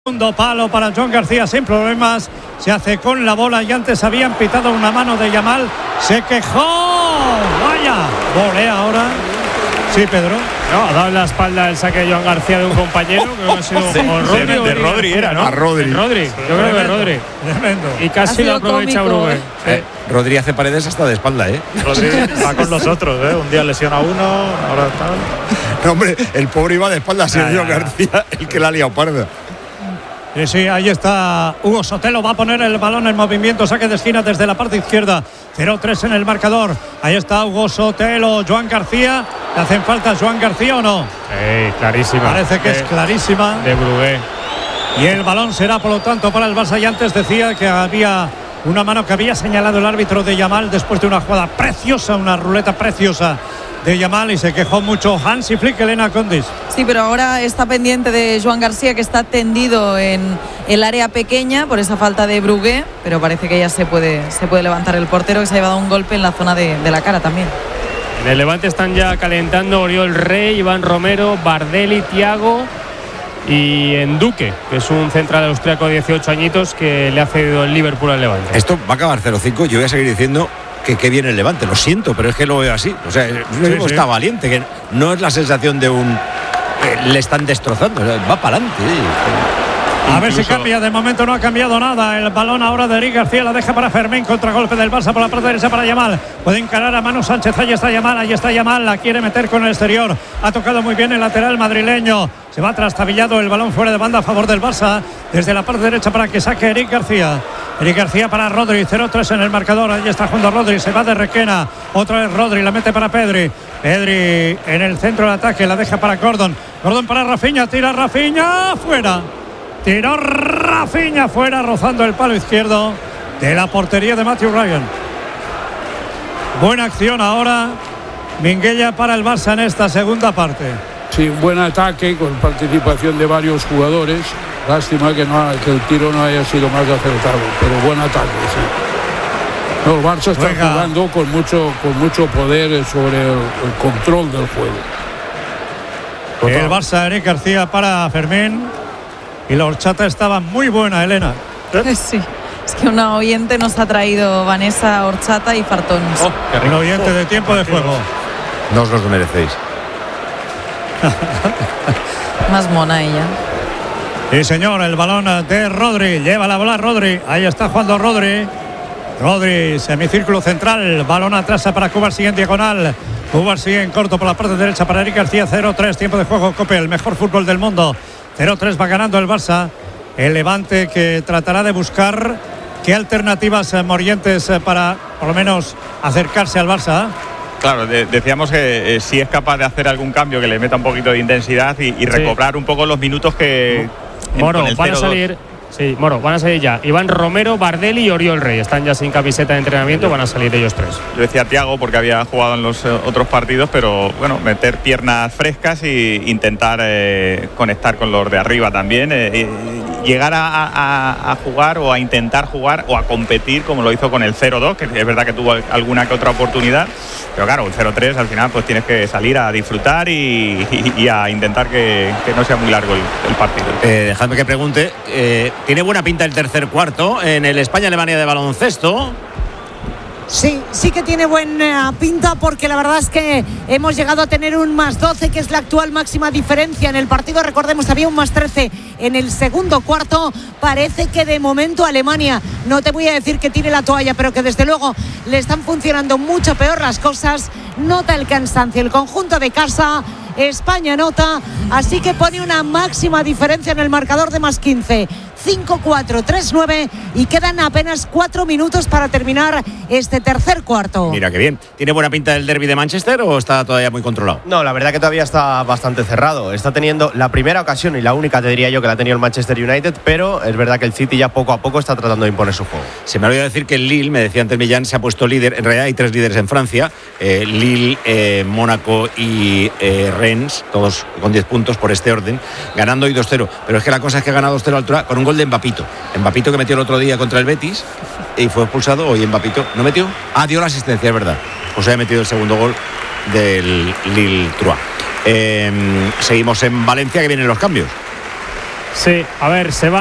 Segundo palo para Joan García sin problemas, se hace con la bola y antes habían pitado una mano de Yamal, se quejó, vaya, volea ahora. Sí, Pedro. No, ha dado en la espalda el saque de Joan García de un compañero, creo que ha sido de Rodri era, ¿no? A Rodri. Rodri, yo creo que Rodri. Tremendo. Y casi lo aprovecha Brugge. Rodri hace paredes hasta de espalda, Rodri va con los otros, un día lesiona a uno, ahora tal. No, hombre, el pobre iba de espalda, Sergio García, el que la ha liado parda. Sí, ahí está Hugo Sotelo, va a poner el balón en movimiento, saque de esquina desde la parte izquierda, 0-3 en el marcador, ahí está Hugo Sotelo, Joan García, ¿le hacen falta Joan García o no? Clarísima. Parece que es clarísima. De Brugge. Y el balón será por lo tanto para el Barça, y antes decía que había una mano que había señalado el árbitro de Yamal después de una jugada preciosa, una ruleta preciosa de Yamal, y se quejó mucho Hansi Flick, Elena Condis. Sí, pero ahora está pendiente de Joan García, que está tendido en el área pequeña por esa falta de Brugge, pero parece que ya se puede levantar el portero, que se ha llevado un golpe en la zona de la cara también. En el Levante están ya calentando Oriol Rey, Iván Romero, Bardelli, Thiago y Enduque, que es un central austriaco de 18 añitos que le ha cedido el Liverpool al Levante. Esto va a acabar 0-5, yo voy a seguir diciendo que viene el Levante, lo siento, pero es que lo veo así. O sea, está valiente, que no es la sensación de un le están destrozando, o sea, va para adelante. A ver si cambia, de momento no ha cambiado nada. El balón ahora de Eric García, la deja para Fermín, contragolpe del Barça por la parte derecha para Yamal. Puede encarar a Manu Sánchez, ahí está Yamal, la quiere meter con el exterior. Ha tocado muy bien el lateral madrileño. Se va trastabillado el balón fuera de banda a favor del Barça, desde la parte derecha para que saque Eric García. Eric García para Rodri, 0-3 en el marcador. Ahí está jugando Rodri, se va de Requena. Otra vez Rodri, la mete para Pedri. Pedri en el centro del ataque, la deja para Gordon. Gordon para Rafinha, tira Rafinha, fuera. Tiró Rafinha fuera, rozando el palo izquierdo de la portería de Matthew Ryan. Buena acción ahora, Minguella para el Barça en esta segunda parte. Sí, un buen ataque con participación de varios jugadores. Lástima que el tiro no haya sido más acertado, pero buen ataque, sí. No, el Barça está jugando con mucho poder sobre el control del juego. Total. El Barça, Eric García para Fermín. Y la horchata estaba muy buena, Elena. Sí, es que una oyente nos ha traído Vanessa horchata y fartones. Un oyente de tiempo de juego. No os los merecéis. Más mona ella. Sí, señor, el balón de Rodri. Lleva la bola Rodri. Ahí está jugando Rodri. Rodri, semicírculo central. Balón atrás para Cubarsí en diagonal. Cubarsí en corto por la parte derecha para Eric García. 0-3, tiempo de juego. Cope, el mejor fútbol del mundo. 0-3 va ganando el Barça. El Levante, que tratará de buscar qué alternativas Morientes para por lo menos acercarse al Barça. Claro, decíamos que si es capaz de hacer algún cambio que le meta un poquito de intensidad y recobrar un poco los minutos que Moro, van a salir. Sí, Moro, van a salir ya Iván Romero, Bardelli y Oriol Rey. Están ya sin camiseta de entrenamiento, van a salir ellos tres. Yo decía Thiago porque había jugado en los otros partidos, pero bueno, meter piernas frescas e intentar conectar con los de arriba también. Llegar a jugar o a intentar jugar o a competir como lo hizo con el 0-2, que es verdad que tuvo alguna que otra oportunidad, pero claro, el 0-3 al final pues tienes que salir a disfrutar y a intentar que no sea muy largo el partido. Dejadme que pregunte, ¿tiene buena pinta el tercer cuarto en el España-Alemania de baloncesto? Sí que tiene buena pinta, porque la verdad es que hemos llegado a tener un +12, que es la actual máxima diferencia en el partido. Recordemos, había un +13 en el segundo cuarto. Parece que de momento Alemania, no te voy a decir que tire la toalla, pero que desde luego le están funcionando mucho peor las cosas. Nota el cansancio el conjunto de casa. España nota, así que pone una máxima diferencia en el marcador de +15. 5-4, 3-9 y quedan apenas 4 minutos para terminar este tercer cuarto. Mira qué bien. ¿Tiene buena pinta el derbi de Manchester o está todavía muy controlado? No, la verdad que todavía está bastante cerrado. Está teniendo la primera ocasión y la única, te diría yo, que la ha tenido el Manchester United, pero es verdad que el City ya poco a poco está tratando de imponer su juego. Se me olvidó decir que el Lille, me decía antes Millán, se ha puesto líder. En realidad hay 3 líderes en Francia. Lille, Mónaco y Rennes, todos con 10 puntos por este orden, ganando hoy 2-0. Pero es que la cosa es que ha ganado 2-0 altura con un gol de Mbappito, que metió el otro día contra el Betis y fue expulsado. Hoy Mbappito no metió, dio la asistencia, es verdad, pues había metido el segundo gol del Lille Troyes. Seguimos en Valencia, que vienen los cambios. Sí, a ver, se va